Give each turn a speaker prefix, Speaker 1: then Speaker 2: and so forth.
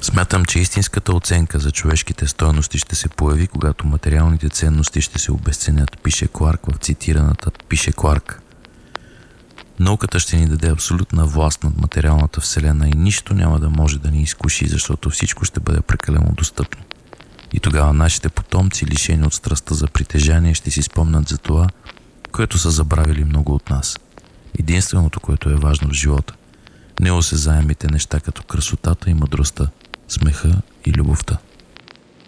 Speaker 1: Смятам, че истинската оценка за човешките стойности ще се появи, когато материалните ценности ще се обезценят, пише Кларк в цитираната Пише Кларк. Науката ще ни даде абсолютна власт над материалната вселена и нищо няма да може да ни изкуши, защото всичко ще бъде прекалено достъпно. И тогава нашите потомци, лишени от страстта за притежание, ще си спомнят за това, което са забравили много от нас. Единственото, което е важно в живота, неосезаемите неща като красотата и мъдростта, смеха и любовта.